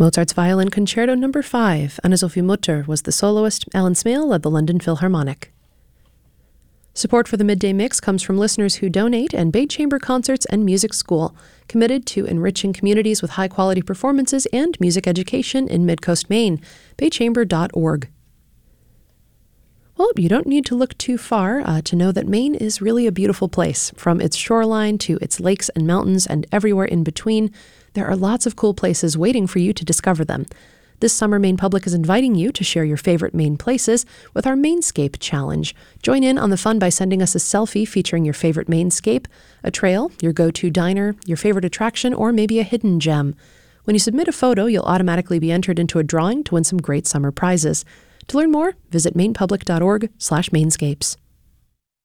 Mozart's Violin Concerto No. 5, Anna-Sophie Mutter was the soloist. Alan Smale led the London Philharmonic. Support for the Midday Mix comes from listeners who donate and Bay Chamber Concerts and Music School, committed to enriching communities with high-quality performances and music education in Midcoast, Maine. baychamber.org. Well, you don't need to look too far to know that Maine is really a beautiful place. From its shoreline to its lakes and mountains and everywhere in between, there are lots of cool places waiting for you to discover them. This summer, Maine Public is inviting you to share your favorite Maine places with our Mainscape Challenge. Join in on the fun by sending us a selfie featuring your favorite Mainscape, a trail, your go-to diner, your favorite attraction, or maybe a hidden gem. When you submit a photo, you'll automatically be entered into a drawing to win some great summer prizes. To learn more, visit mainepublic.org/mainscapes.